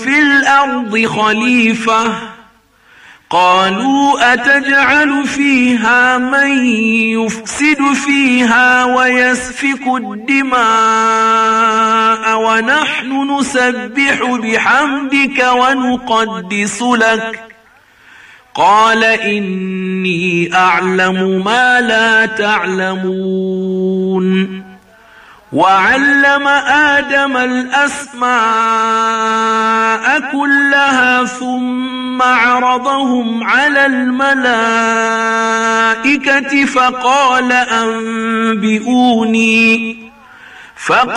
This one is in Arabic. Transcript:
في الأرض خليفة قالوا أتجعل فيها من يفسد فيها ويسفك الدماء ونحن نسبح بحمدك ونقدس لك قال إني أعلم ما لا تعلمون وعلم آدم الأسماء كلها ثم عرضهم على الملائكة فقال أنبئوني